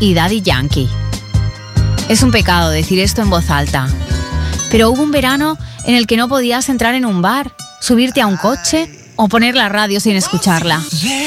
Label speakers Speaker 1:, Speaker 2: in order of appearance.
Speaker 1: y Daddy Yankee. Es un pecado decir esto en voz alta, pero hubo un verano en el que no podías entrar en un bar, subirte a un coche o poner la radio sin escucharla.